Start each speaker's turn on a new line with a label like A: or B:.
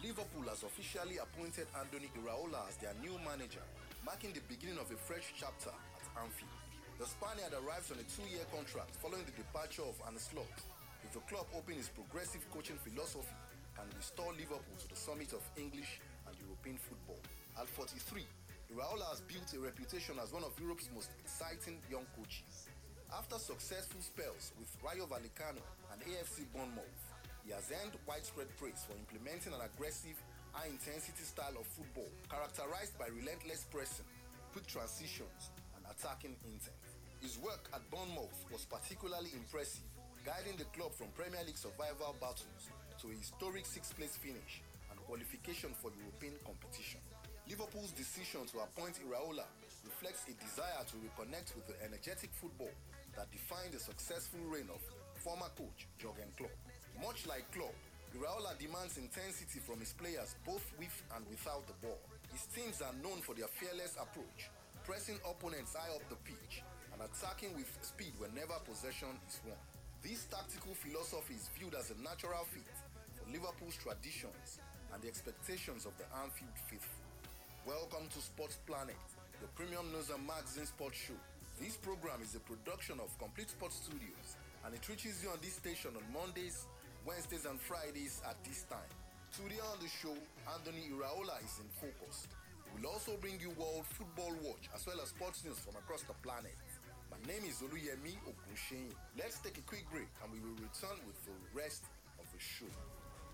A: Liverpool has officially appointed Andoni Iraola as their new manager, marking the beginning of a fresh chapter at Anfield. The Spaniard arrives on a 2-year contract following the departure of Arne Slot, with the club hoping his progressive coaching philosophy can restore Liverpool to the summit of English and European football. At 43, Iraola has built a reputation as one of Europe's most exciting young coaches. After successful spells with Rayo Vallecano and AFC Bournemouth, he has earned widespread praise for implementing an aggressive, high-intensity style of football characterized by relentless pressing, quick transitions, and attacking intent. His work at Bournemouth was particularly impressive, guiding the club from Premier League survival battles to a historic 6th-place finish and qualification for European competition. Liverpool's decision to appoint Iraola reflects a desire to reconnect with the energetic football that defined the successful reign of former coach Jurgen Klopp. Much like Klopp, Iraola demands intensity from his players both with and without the ball. His teams are known for their fearless approach, pressing opponents high up the pitch and attacking with speed whenever possession is won. This tactical philosophy is viewed as a natural fit for Liverpool's traditions and the expectations of the Anfield faithful. Welcome to Sports Planet, the premium news and magazine sports show. This program is a production of Complete Sports Studios, and it reaches you on this station on Mondays, Wednesdays and Fridays at this time. Today on the show, Andoni Iraola is in focus. We will also bring you World Football Watch as well as sports news from across the planet. My name is Oluyemi Ogunsheyin. Let's take a quick break and we will return with the rest of the show.